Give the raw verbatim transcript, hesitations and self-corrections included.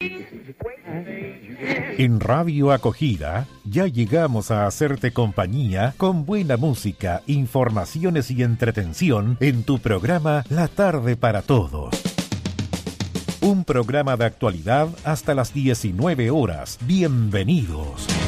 En Radio Acogida ya llegamos a hacerte compañía con buena música, informaciones y entretención en tu programa La Tarde para Todos. Un programa de actualidad hasta las diecinueve horas. Bienvenidos.